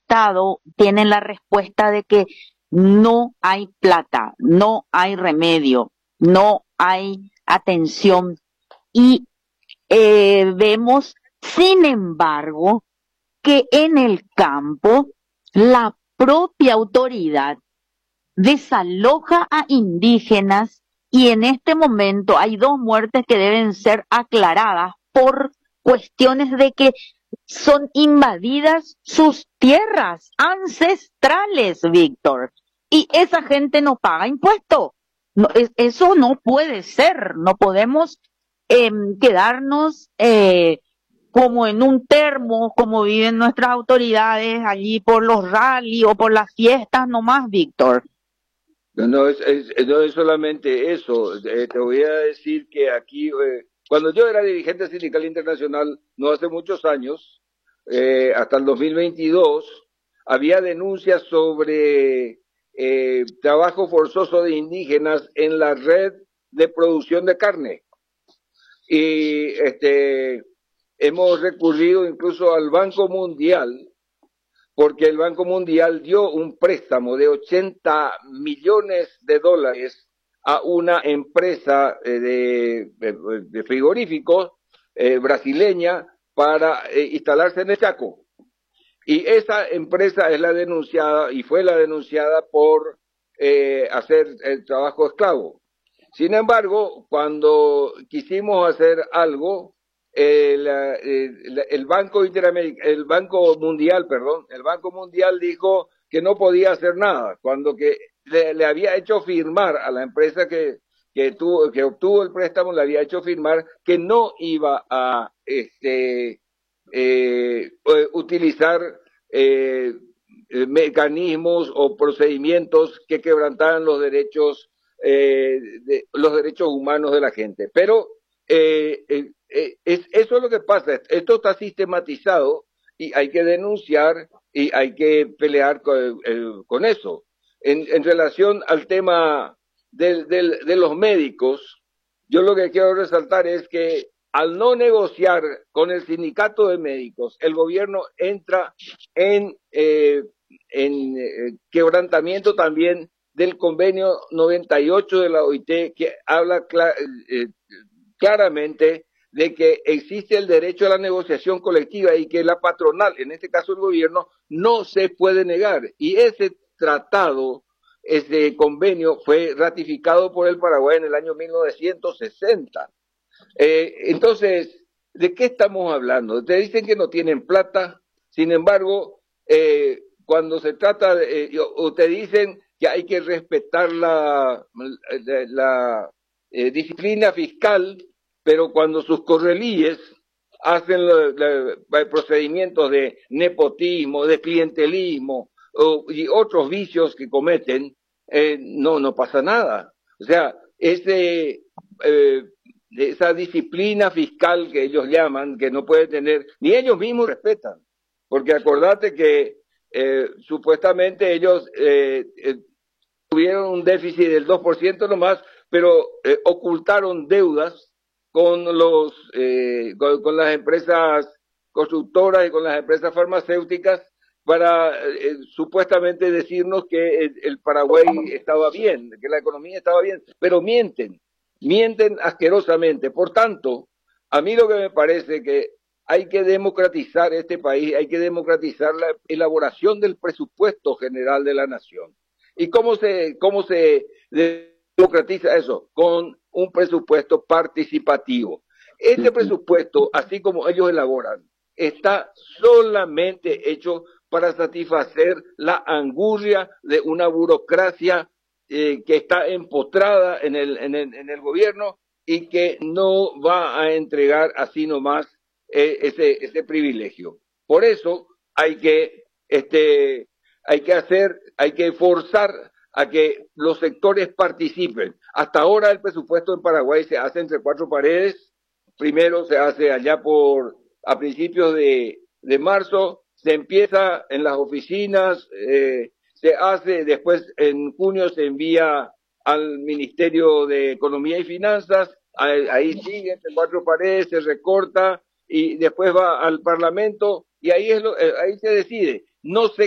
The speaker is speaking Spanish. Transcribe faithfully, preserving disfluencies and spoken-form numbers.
Estado tienen la respuesta de que no hay plata, no hay remedio, no hay atención y eh, vemos, sin embargo, que en el campo la propia autoridad desaloja a indígenas y en este momento hay dos muertes que deben ser aclaradas por cuestiones de que son invadidas sus tierras ancestrales, Víctor, y esa gente no paga impuesto. No, es, eso no puede ser, no podemos eh, quedarnos eh, como en un termo, como viven nuestras autoridades allí por los rally o por las fiestas nomás, Víctor. No, no es, es- no es solamente eso. Eh, te voy a decir que aquí, eh, cuando yo era dirigente sindical internacional, no hace muchos años, eh, hasta el dos mil veintidós, había denuncias sobre eh, trabajo forzoso de indígenas en la red de producción de carne. Y este, hemos recurrido incluso al Banco Mundial porque el Banco Mundial dio un préstamo de ochenta millones de dólares a una empresa eh, de, de, de frigoríficos eh, brasileña para eh, instalarse en el Chaco. Y esa empresa es la denunciada y fue la denunciada por eh, hacer el trabajo esclavo. Sin embargo, cuando quisimos hacer algo, el, el, el Banco Interamericano, el Banco Mundial, perdón, el Banco Mundial dijo que no podía hacer nada, cuando que le, le había hecho firmar a la empresa que, que, tuvo, que obtuvo el préstamo, le había hecho firmar que no iba a este, eh, utilizar eh, mecanismos o procedimientos que quebrantaran los derechos eh, de, los derechos humanos de la gente. Pero eh, eh, eh, es, eso es lo que pasa. Esto está sistematizado y hay que denunciar y hay que pelear con, eh, con eso. En, en relación al tema del, del, de los médicos, yo lo que quiero resaltar es que al no negociar con el sindicato de médicos, el gobierno entra en, eh, en eh, quebrantamiento también del convenio noventa y ocho de la O I T, que habla cl eh, claramente de que existe el derecho a la negociación colectiva y que la patronal, en este caso el gobierno, no se puede negar. Y ese tratado, ese convenio, fue ratificado por el Paraguay en el año mil novecientos sesenta. Eh, entonces, ¿de qué estamos hablando? Te dicen que no tienen plata, sin embargo, eh, cuando se trata de, eh, o te dicen que hay que respetar la, la, la eh, disciplina fiscal, pero cuando sus correlíes hacen la, la, procedimientos de nepotismo, de clientelismo o, y otros vicios que cometen, eh, no, no pasa nada. O sea, ese... Eh, de esa disciplina fiscal que ellos llaman, que no puede tener, ni ellos mismos respetan, porque acordate que eh, supuestamente ellos eh, eh, tuvieron un déficit del dos por ciento nomás, pero eh, ocultaron deudas con los eh, con, con las empresas constructoras y con las empresas farmacéuticas para eh, supuestamente decirnos que el, el Paraguay estaba bien, que la economía estaba bien, pero mienten. Mienten asquerosamente. Por tanto, a mí lo que me parece que hay que democratizar este país, hay que democratizar la elaboración del presupuesto general de la nación. ¿Y cómo se, cómo se democratiza eso? Con un presupuesto participativo. Este presupuesto, así como ellos elaboran, está solamente hecho para satisfacer la angurria de una burocracia Eh, que está empotrada en el, en, el, en el gobierno y que no va a entregar así nomás eh, ese, ese privilegio. Por eso hay que, este, hay que hacer, hay que forzar a que los sectores participen. Hasta ahora el presupuesto en Paraguay se hace entre cuatro paredes. Primero se hace allá por, a principios de, de marzo, se empieza en las oficinas, eh, se hace, después en junio se envía al Ministerio de Economía y Finanzas, ahí sigue entre cuatro paredes, se recorta y después va al Parlamento y ahí es lo, ahí se decide. No se